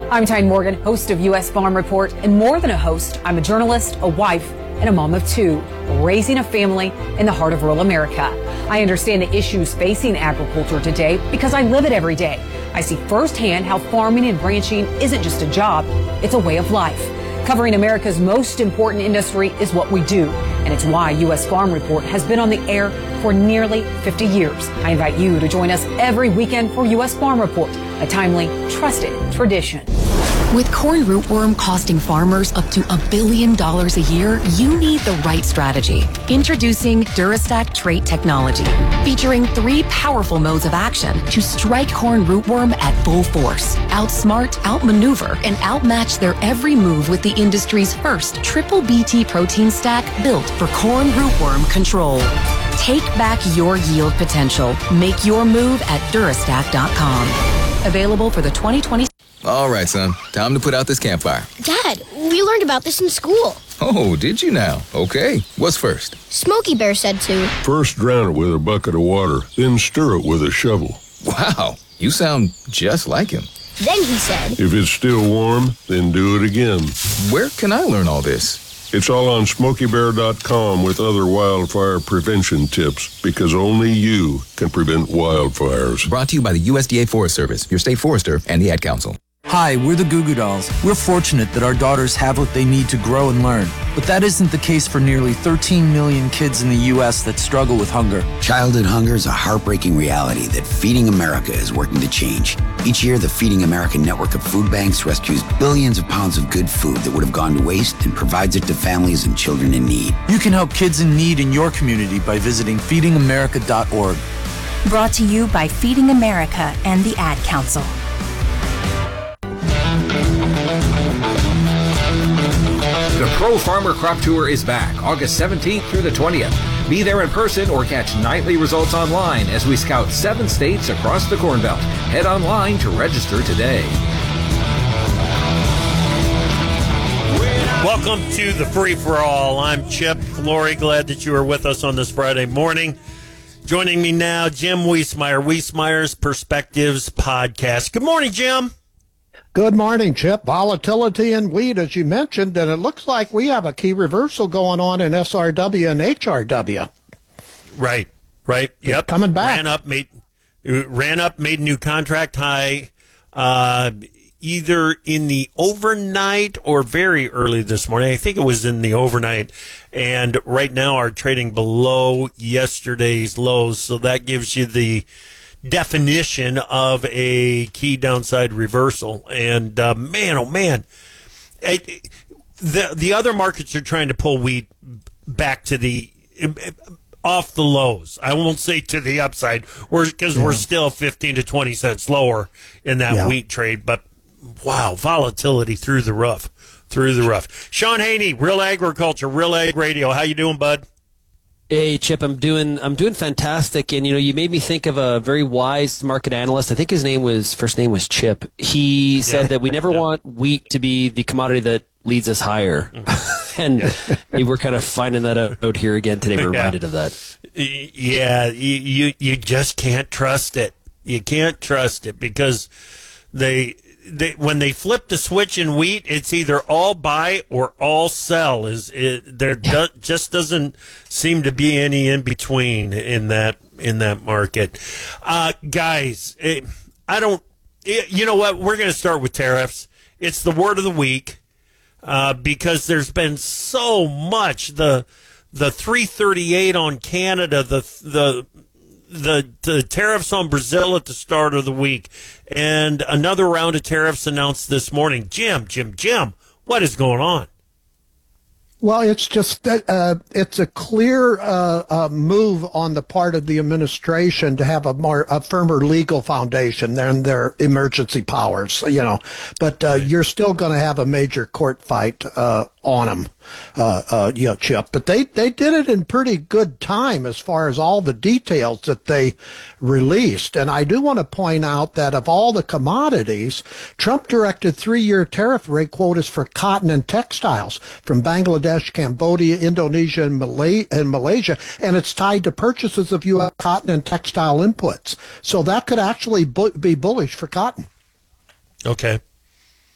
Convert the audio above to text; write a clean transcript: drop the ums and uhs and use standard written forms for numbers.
I'm Tyne Morgan, host of U.S. Farm Report, and more than a host, I'm a journalist, a wife, and a mom of two, raising a family in the heart of rural America. I understand the issues facing agriculture today because I live it every day. I see firsthand how farming and ranching isn't just a job, it's a way of life. Covering America's most important industry is what we do, and it's why U.S. Farm Report has been on the air for nearly 50 years. I invite you to join us every weekend for U.S. Farm Report, a timely, trusted tradition. With corn rootworm costing farmers up to $1 billion a year, you need the right strategy. Introducing Durastack trait technology, featuring 3 powerful modes of action to strike corn rootworm at full force, outsmart, outmaneuver, and outmatch their every move with the industry's first triple BT protein stack built for corn rootworm control. Take back your yield potential. Make your move at Durastack.com. Available for the 2020. All right, son. Time to put out this campfire. Dad, we learned about this in school. Oh, did you now? Okay. What's first? Smokey Bear said to. First drown it with a bucket of water, then stir it with a shovel. Wow. You sound just like him. Then he said. If it's still warm, then do it again. Where can I learn all this? It's all on SmokeyBear.com with other wildfire prevention tips, because only you can prevent wildfires. Brought to you by the USDA Forest Service, your state forester, and the Ad Council. Hi, we're the Goo Goo Dolls. We're fortunate that our daughters have what they need to grow and learn. But that isn't the case for nearly 13 million kids in the U.S. that struggle with hunger. Childhood hunger is a heartbreaking reality that Feeding America is working to change. Each year, the Feeding America network of food banks rescues billions of pounds of good food that would have gone to waste and provides it to families and children in need. You can help kids in need in your community by visiting feedingamerica.org. Brought to you by Feeding America and the Ad Council. The Pro Farmer Crop Tour is back August 17th through the 20th. Be there in person or catch nightly results online as we scout 7 states across the Corn Belt. Head online to register today. Welcome to the Free-for-All. I'm Chip Flory. Glad that you are with us on this Friday morning. Joining me now, Jim Wiesemeyer, Wiesemeyer's Perspectives Podcast. Good morning, Jim. Good morning, Chip. Volatility in wheat, as you mentioned, and it looks like we have a key reversal going on in SRW and HRW. Right. Yep. Coming back. Ran up, made a new contract high, either in the overnight or very early this morning. I think it was in the overnight. And right now are trading below yesterday's lows. So that gives you the definition of a key downside reversal. And man, oh man, the other markets are trying to pull wheat back to the off the lows. I won't say to the upside, because we're still 15 to 20 cents lower in that wheat trade. But wow, volatility through the roof. Sean Haney, Real Agriculture, Real Ag Radio. How you doing, bud? Hey, Chip, I'm doing fantastic. And, you made me think of a very wise market analyst. I think his first name was Chip. He said that we never want wheat to be the commodity that leads us higher. And we're kind of finding that out here again today. We're reminded of that. Yeah, you just can't trust it. You can't trust it because when they flip the switch in wheat, it's either all buy or all sell. Just doesn't seem to be any in between in that market. Guys, I don't. You know what? We're going to start with tariffs. It's the word of the week because there's been so much. The 338 on Canada. The tariffs on Brazil at the start of the week, and another round of tariffs announced this morning. Jim, what is going on? Well, it's just that it's a clear move on the part of the administration to have a firmer legal foundation than their emergency powers, But you're still going to have a major court fight on them, Chip. But they did it in pretty good time as far as all the details that they released. And I do want to point out that of all the commodities, Trump directed 3-year tariff rate quotas for cotton and textiles from Bangladesh, Cambodia, Indonesia, and Malaysia, and it's tied to purchases of U.S. cotton and textile inputs. So that could actually be bullish for cotton. Okay.